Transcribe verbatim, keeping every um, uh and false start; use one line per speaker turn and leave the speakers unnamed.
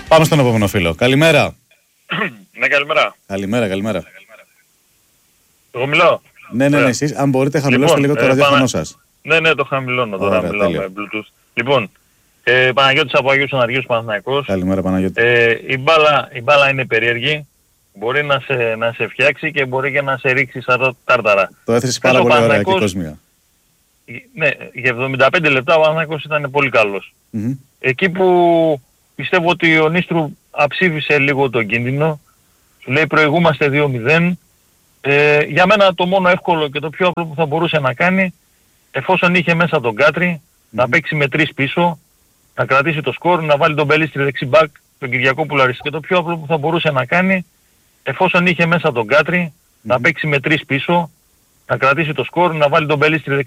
Πάμε στον επόμενο φίλο. Καλημέρα.
Ναι, καλημέρα.
Καλημέρα, καλημέρα.
Εγώ μιλάω.
Ναι, ναι, ναι, εσείς αν μπορείτε χαμηλώστε
Λοιπόν,
λίγο το
ε,
ραδιόφωνο
πανα...
σας.
Ναι, ναι, το χαμηλώνω τώρα,
Ωραία,
μιλάω
τέλεια.
με Bluetooth. Λοιπόν, ε, Παναγιώτης από Αγίους Αναργίους Παναθηναϊκός.
Καλημέρα Παναγιώτη.
Ε, η, μπάλα, η μπάλα είναι περίεργη. Μπορεί να σε, να σε φτιάξει και μπορεί και να σε ρίξει σαν τάρταρα.
Το έθεσες πάρα πολύ ωραία και κόσμια.
Ναι, για εβδομήντα πέντε λεπτά ο Παναθηναϊκός ήταν πολύ καλός.
Mm-hmm.
Εκεί που πιστεύω ότι ο Νίστρου αψήφισε λίγο τον κίνδυνο, σου λέει προηγούμαστε δύο μηδέν. Ε, για μένα το μόνο εύκολο και το πιο απλό που θα μπορούσε να κάνει, εφόσον είχε μέσα τον Κάτρι, mm-hmm. να παίξει με τρεις πίσω, να κρατήσει το σκορ, να βάλει τον Μπελίστρη δεξί μπακ, τον Κυριακόπουλο αριστερό. Και το πιο απλό που θα μπορούσε να κάνει, εφόσον είχε μέσα τον Κάτρι, mm-hmm. να παίξει με τρεις πίσω, να κρατήσει το σκορ, να βάλει τον Μπελίστρη